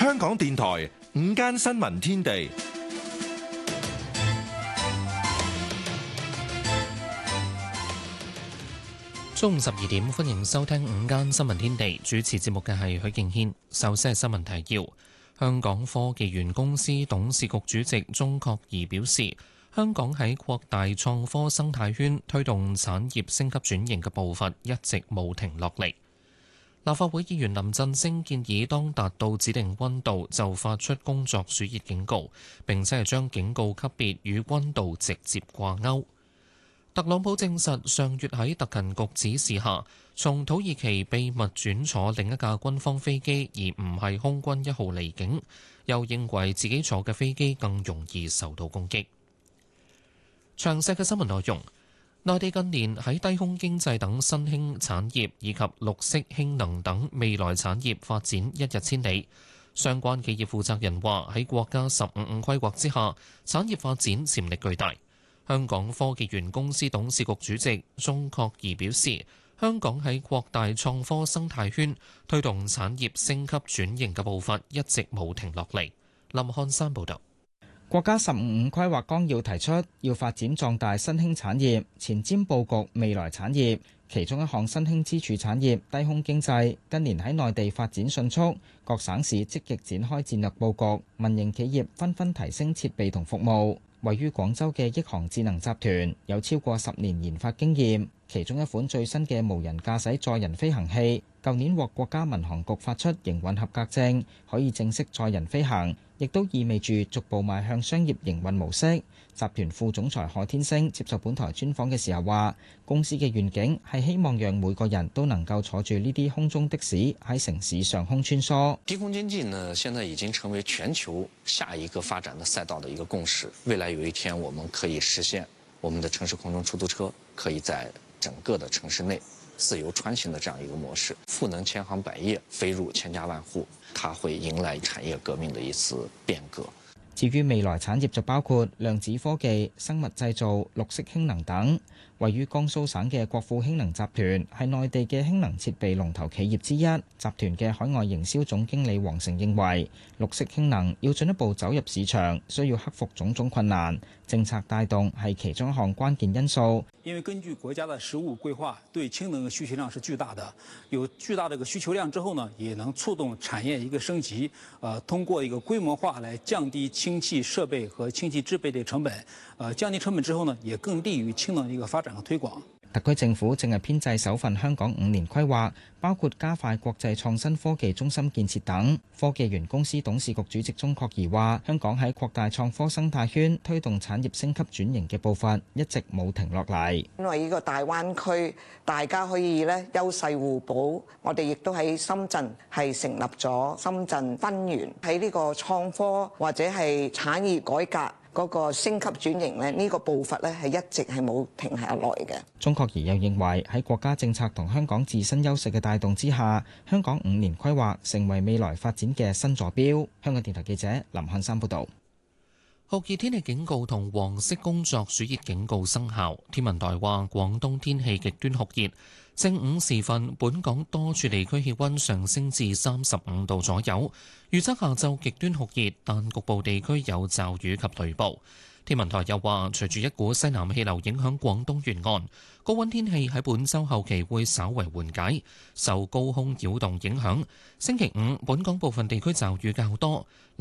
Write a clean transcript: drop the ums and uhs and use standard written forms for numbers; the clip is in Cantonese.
香港電台午間新聞天地， 中午12點，歡迎收聽午間新聞天地。主持節目嘅係許敬軒。首先係新聞提要：香港科技園公司董事局主席鍾國儀表示，香港喺擴大創科生態圈、推動產業升級轉型嘅步伐一直冇停落嚟。立法會議員林振昇建議，當達到指定溫度就發出工作暑熱警告，並且係將警告級別與溫度直接掛鈎。特朗普證實上月喺特勤局指示下，從土耳其秘密轉坐另一架軍方飛機，而唔係空軍1號離境，又認為自己坐嘅飛機更容易受到攻擊。詳細嘅新聞內容。內地近年喺低空經濟等新興產業以及綠色氫能等未來產業發展一日千里。相關企業負責人話，喺國家15五規劃之下，產業發展潛力巨大。香港科技園公司董事局主席鍾國儀表示，香港喺擴大創科生態圈、推動產業升級轉型嘅步伐一直冇停落嚟。林漢山報導。 國家15五規劃綱要提出，要發展壯大新興產業，前瞻佈局未來產業。其中一項新興支柱產業低空經濟，近年喺內地發展迅速，各省市積極展開戰略佈局，民營企業紛紛提升設備同服務。位於廣州嘅億航智能集團有超過10年研發經驗，其中一款最新嘅無人駕駛載人飛行器，舊年獲國家民航局發出營運合格證，可以正式載人飛行，亦都意味住逐步邁向商業營運模式。集團副總裁何天星接受本台專訪嘅時候話，公司嘅願景係希望讓每個人都能夠坐住呢啲空中的士喺城市上空穿梭。 低空經濟呢，現在已經成為全球下一個發展的賽道的一個共識。未來有一天，我們可以實現我們的城市空中出租車可以在整個的城市內自由穿行的這樣一個模式，賦能千行百業，飛入千家萬戶，它會迎來產業革命的一次變革。 至於未來產業就包括量子科技、生物製造、綠色氫能等。位於江蘇省嘅國富氫能集團係內地嘅氫能設備龍頭企業之一。集團嘅海外營銷總經理黃成認為，綠色氫能要進一步走入市場，需要克服種種困難，政策帶動係其中一項關鍵因素。 因為根據國家的15五規劃，對氫能嘅需求量是巨大的，有巨大的一個需求量之後呢，也能觸動產業一個升級。通過一個規模化來降低氫氣設備和氫氣製備的成本。降低成本之後呢，也更利於氫能的一個發展和推廣。 特區政府正係編製首份香港5年規劃，包括加快國際創新科技中心建設等。科技園公司董事局主席鐘國儀話，香港喺擴大創科生態圈、推動產業升級轉型嘅步伐一直冇停落嚟。 因為呢個大灣區大家可以咧優勢互補，我哋亦都喺深圳係成立咗深圳分園，喺呢個創科或者係產業改革嗰個升級轉型咧，呢個步伐咧係一直係冇停下來嘅。 鐘國儀又認為喺國家政策同香港自身優勢嘅帶動之下，香港5年規劃成為未來發展嘅新座標。香港電台記者林漢山報導。 酷熱天氣警告同黃色工作暑熱警告生效。天文台話，廣東天氣極端酷熱。正午時分，本港多處地區氣溫上升至35度左右。預測下晝極端酷熱，但局部地區有驟雨及雷暴。天文台又話，隨住一股西南氣流影響廣東沿岸，高溫天氣喺本週後期會稍為緩解。受高空擾動影響，星期五本港部分地區驟雨較多。